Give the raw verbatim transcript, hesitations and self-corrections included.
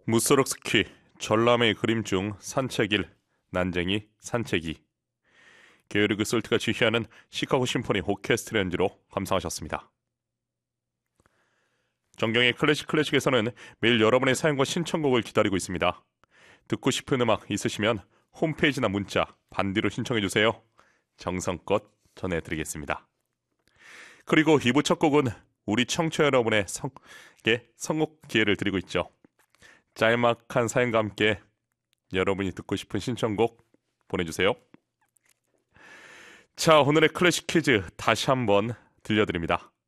무소록 스키, 전람의 그림 중 산책일, 난쟁이, 산책이. 게르그 솔트가 지휘하는 시카고 심포니 오케스트라 연주로 감상하셨습니다. 정경의 클래식 클래식에서는 매일 여러분의 사연과 신청곡을 기다리고 있습니다. 듣고 싶은 음악 있으시면 홈페이지나 문자 반디로 신청해주세요. 정성껏 전해드리겠습니다. 그리고 이 부 첫 곡은 우리 청취자 여러분의 성에 선곡 기회를 드리고 있죠. 짤막한 사연과 함께 여러분이 듣고 싶은 신청곡 보내주세요. 자, 오늘의 클래식 퀴즈 다시 한번 들려드립니다.